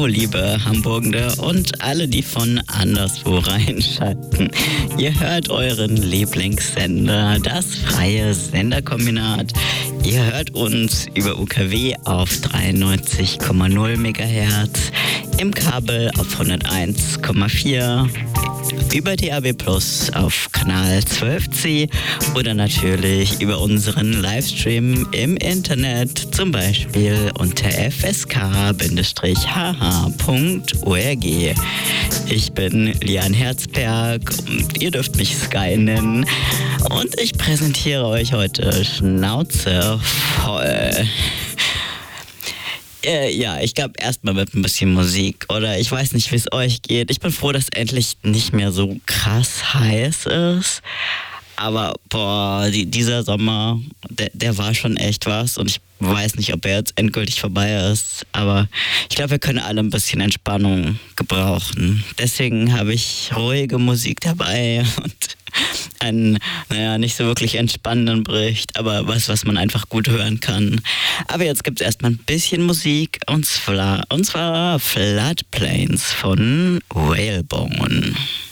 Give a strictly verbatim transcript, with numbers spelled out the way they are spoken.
Hallo liebe Hamburgende und alle, die von anderswo reinschalten. Ihr hört euren Lieblingssender, das freie Senderkombinat. Ihr hört uns über U K W auf dreiundneunzig Komma null Megahertz, im Kabel auf hunderteins Komma vier, über D A B Plus auf Kanal zwölf C oder natürlich über unseren Livestream im Internet, zum Beispiel unter f s k h h punkt org. Ich bin Lian Herzberg und ihr dürft mich Sky nennen und ich präsentiere euch heute Schnauze voll. Äh, ja, ich glaube erstmal mit ein bisschen Musik oder ich weiß nicht, wie es euch geht. Ich bin froh, dass endlich nicht mehr so krass heiß ist. Aber boah, die, dieser Sommer, der, der war schon echt was und ich weiß nicht, ob er jetzt endgültig vorbei ist. Aber ich glaube, wir können alle ein bisschen Entspannung gebrauchen. Deswegen habe ich ruhige Musik dabei und einen, naja, nicht so wirklich entspannenden Bericht, aber was, was man einfach gut hören kann. Aber jetzt gibt es erstmal ein bisschen Musik und zwar, und zwar Floodplains von Whalebone.